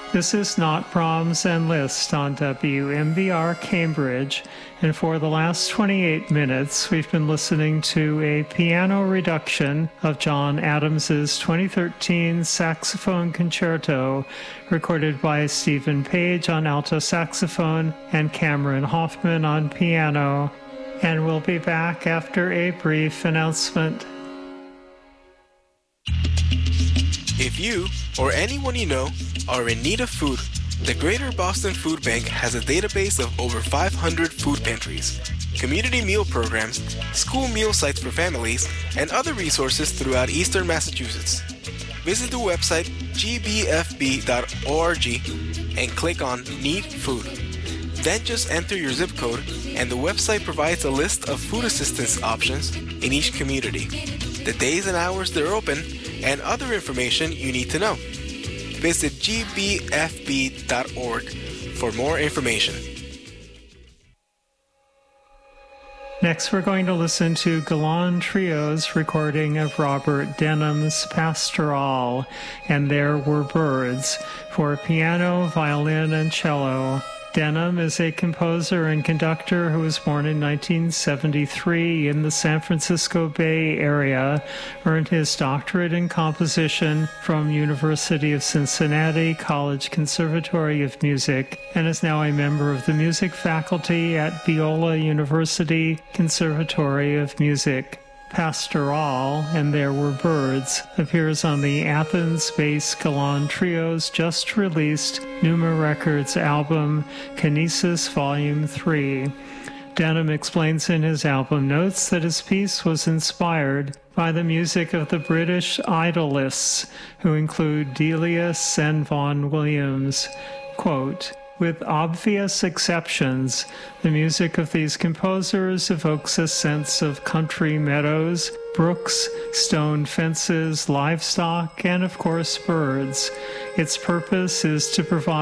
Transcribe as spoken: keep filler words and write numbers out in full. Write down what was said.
This is not Brahms and Liszt on W M B R Cambridge, and for the last twenty-eight minutes we've been listening to a piano reduction of John Adams's twenty thirteen saxophone concerto, recorded by Stephen Page on alto saxophone and Cameron Hoffman on piano. And we'll be back after a brief announcement. If you or anyone you know are in need of food, the Greater Boston Food Bank has a database of over five hundred food pantries, community meal programs, school meal sites for families, and other resources throughout eastern Massachusetts. Visit the website g b f b dot org and click on Need Food. Then just enter your zip code, and the website provides a list of food assistance options in each community, the days and hours they're open, and other information you need to know. Visit g b f b dot org for more information. Next, we're going to listen to Galan Trio's recording of Robert Denham's Pastoral, and There Were Birds, for piano, violin, and cello. Denham is a composer and conductor who was born in nineteen seventy-three in the San Francisco Bay Area, earned his doctorate in composition from University of Cincinnati College Conservatory of Music, and is now a member of the music faculty at Biola University Conservatory of Music. Pastoral, and There Were Birds, appears on the Athens-based Galan Trio's just-released Numa Records album, Kinesis Volume three. Denham explains in his album notes that his piece was inspired by the music of the British idolists, who include Delius and Vaughan Williams. Quote, "With obvious exceptions, the music of these composers evokes a sense of country meadows, brooks, stone fences, livestock, and of course birds. Its purpose is to provide